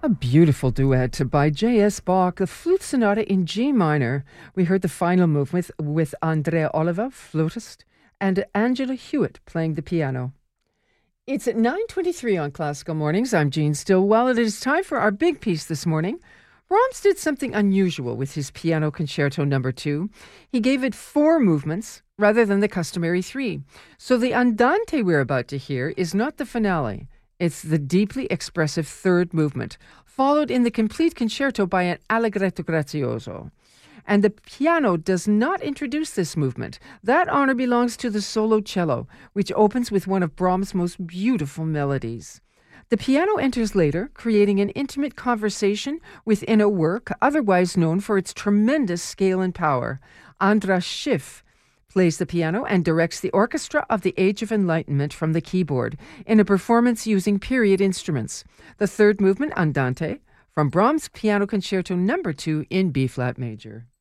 A beautiful duet by J.S. Bach, the Flute Sonata in G minor. We heard the final movement with Andrea Oliva, flautist, and Angela Hewitt playing the piano. It's at 9:23 on Classical Mornings. I'm Jean Stillwell. It is time for our big piece this morning. Brahms did something unusual with his Piano Concerto No. 2. He gave it 4 movements rather than the customary 3. So the Andante we're about to hear is not the finale. It's the deeply expressive third movement, followed in the complete concerto by an allegretto grazioso. And the piano does not introduce this movement. That honor belongs to the solo cello, which opens with one of Brahms' most beautiful melodies. The piano enters later, creating an intimate conversation within a work otherwise known for its tremendous scale and power. Andras Schiff plays the piano and directs the orchestra of the Age of Enlightenment from the keyboard in a performance using period instruments. The third movement, Andante, from Brahms' Piano Concerto No. 2 in B-flat major.